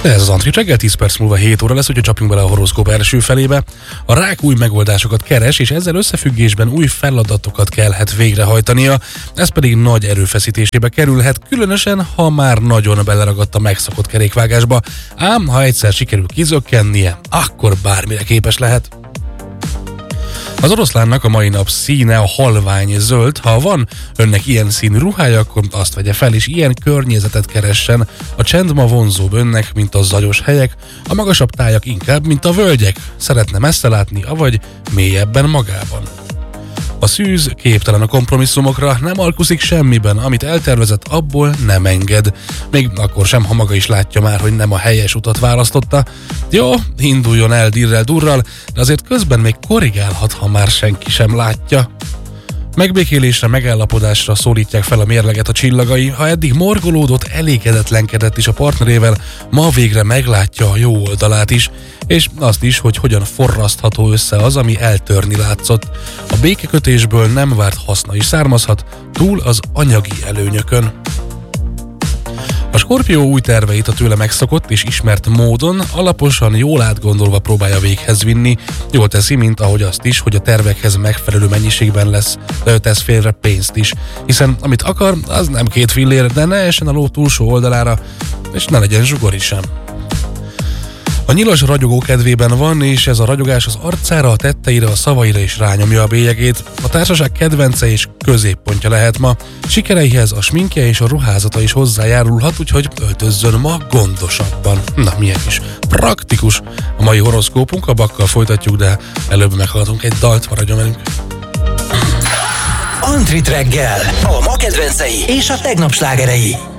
Ez az Antrit reggel, 10 perc múlva 7 óra lesz, úgyhogy csapjunk bele a horoszkóp első felébe. A rák új megoldásokat keres, és ezzel összefüggésben új feladatokat kellhet végrehajtania, ez pedig nagy erőfeszítésébe kerülhet, különösen, ha már nagyon beleragadt a megszokott kerékvágásba, ám ha egyszer sikerül kizökkennie, akkor bármire képes lehet. Az oroszlánnak a mai nap színe a halvány zöld, ha van önnek ilyen színű ruhája, akkor azt vegye fel, és ilyen környezetet keressen. A csend ma vonzóbb önnek, mint a zagyos helyek, a magasabb tájak inkább, mint a völgyek. Szeretne messze látni, avagy mélyebben magában. A szűz képtelen a kompromisszumokra, nem alkuszik semmiben, amit eltervezett, abból nem enged. Még akkor sem, ha maga is látja már, hogy nem a helyes utat választotta. Jó, induljon el dirrel durral, de azért közben még korrigálhat, ha már senki sem látja. Megbékélésre, megállapodásra szólítják fel a mérleget a csillagai, ha eddig morgolódott, elégedetlenkedett is a partnerével, ma végre meglátja a jó oldalát is, és azt is, hogy hogyan forrasztható össze az, ami eltörni látszott. A békekötésből nem várt haszna is származhat, túl az anyagi előnyökön. A Skorpió új terveit a tőle megszokott és ismert módon, alaposan, jól átgondolva próbálja véghez vinni. Jól teszi, mint ahogy azt is, hogy a tervekhez megfelelő mennyiségben tesz félre pénzt is. Hiszen amit akar, az nem 2 fillér, de ne essen a ló túlsó oldalára, és ne legyen zsugori sem. A nyilas ragyogó kedvében van, és ez a ragyogás az arcára, a tetteire, a szavaira is rányomja a bélyegét. A társaság kedvence és középpontja lehet ma. Sikereihez a sminkje és a ruházata is hozzájárulhat, úgyhogy öltözzön ma gondosabban. Na, milyen is praktikus a mai horoszkópunk, a Bakkal folytatjuk, de előbb meghallgatunk egy dalt, maradjon velünk. Antrit reggel, a ma kedvencei és a tegnap slágerei.